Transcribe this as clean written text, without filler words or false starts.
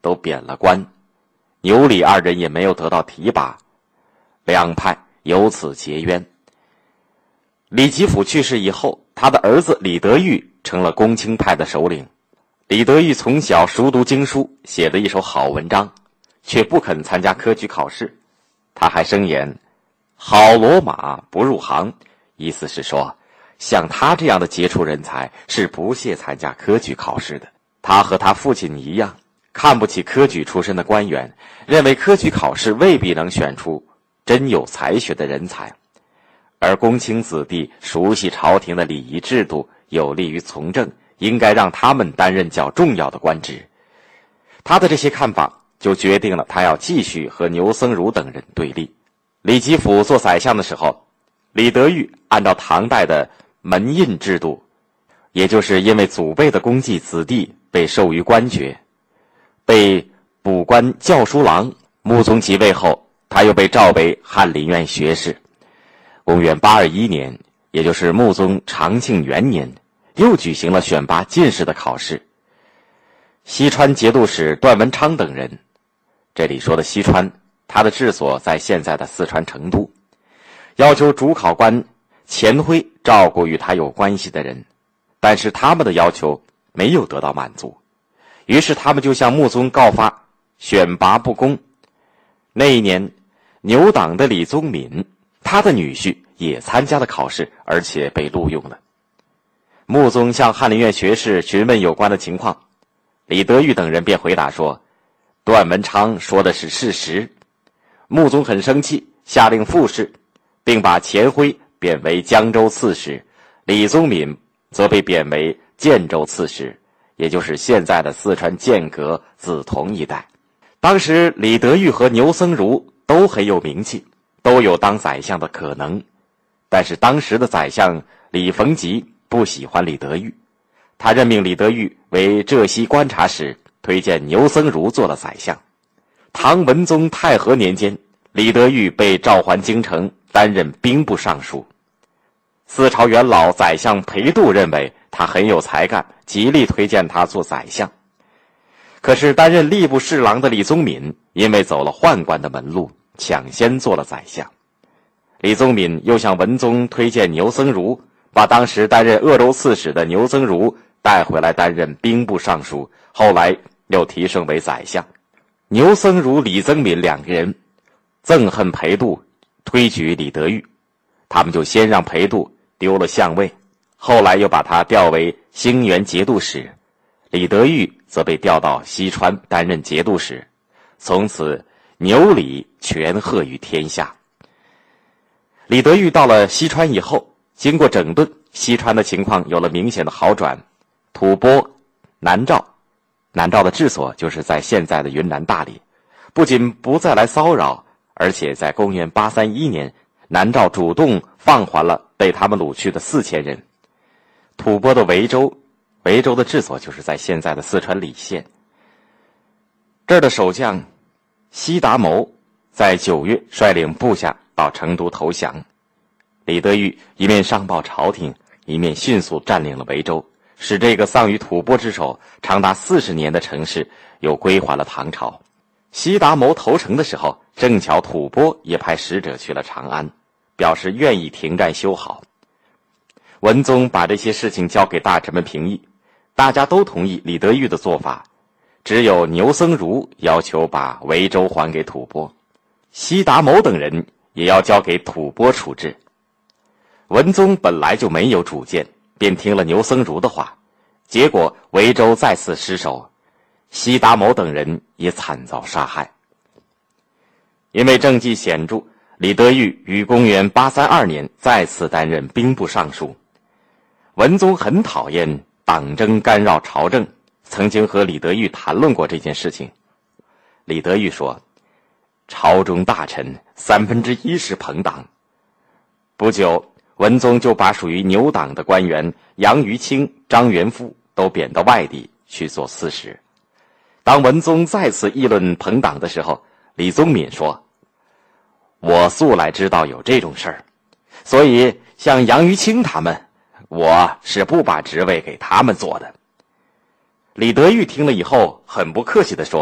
都贬了官，牛李二人也没有得到提拔，两派由此结冤。李吉甫去世以后，他的儿子李德裕成了公卿派的首领。李德裕从小熟读经书，写的一手好文章，却不肯参加科举考试。他还声言好骡马不入行，意思是说像他这样的杰出人才是不屑参加科举考试的。他和他父亲一样，看不起科举出身的官员，认为科举考试未必能选出真有才学的人才，而公卿子弟熟悉朝廷的礼仪制度，有利于从政，应该让他们担任较重要的官职。他的这些看法就决定了他要继续和牛僧孺等人对立。李吉甫做宰相的时候，李德裕按照唐代的门印制度，也就是因为祖辈的功绩，子弟被授予官爵，被补官校书郎。穆宗即位后，他又被召为翰林院学士。公元821年，也就是穆宗长庆元年，又举行了选拔进士的考试。西川节度使段文昌等人，这里说的西川，他的治所在现在的四川成都，要求主考官钱辉照顾与他有关系的人，但是他们的要求没有得到满足，于是他们就向穆宗告发选拔不公。那一年，牛党的李宗闵，他的女婿也参加了考试，而且被录用了。穆宗向翰林院学士询问有关的情况，李德裕等人便回答说，段文昌说的是事实。穆宗很生气，下令复试，并把钱辉贬为江州刺史，李宗闵则被贬为建州刺史，也就是现在的四川剑阁梓潼一带。当时李德裕和牛僧孺都很有名气，都有当宰相的可能，但是当时的宰相李逢吉不喜欢李德裕，他任命李德裕为浙西观察使，推荐牛僧孺做了宰相。唐文宗太和年间，李德裕被召还京城，担任兵部尚书。四朝元老宰相裴度认为他很有才干，极力推荐他做宰相。可是担任吏部侍郎的李宗闵因为走了宦官的门路，抢先做了宰相。李宗闵又向文宗推荐牛僧孺，把当时担任鄂州刺史的牛僧孺带回来担任兵部尚书，后来又提升为宰相。牛僧孺、李宗闵两个人憎恨裴度推举李德裕，他们就先让裴度丢了相位，后来又把他调为兴元节度使，李德裕则被调到西川担任节度使，从此牛李权赫于天下。李德裕到了西川以后，经过整顿，西川的情况有了明显的好转。吐蕃、南诏的治所就是在现在的云南大理，不仅不再来骚扰，而且在公元831年，南诏主动放还了被他们掳去的4000人。吐蕃的维州的治所就是在现在的四川理县。这儿的守将西达谋在9月率领部下到成都投降。李德裕一面上报朝廷，一面迅速占领了维州，使这个丧于吐蕃之手长达40年的城市又归还了唐朝。西达谋投诚的时候，正巧吐蕃也派使者去了长安，表示愿意停战修好。文宗把这些事情交给大臣们评议，大家都同意李德裕的做法，只有牛僧孺要求把维州还给吐蕃，西达谋等人也要交给吐蕃处置。文宗本来就没有主见，便听了牛僧孺的话，结果维州再次失守，西达谋等人也惨遭杀害。因为政绩显著，李德裕于公元832年再次担任兵部尚书。文宗很讨厌党争干扰朝政，曾经和李德裕谈论过这件事情。李德裕说，朝中大臣1/3是朋党。不久，文宗就把属于牛党的官员杨余清、张元富都贬到外地去做刺史。当文宗再次议论朋党的时候，李宗闵说，我素来知道有这种事儿，所以像杨余清他们，我是不把职位给他们做的。李德裕听了以后很不客气地说，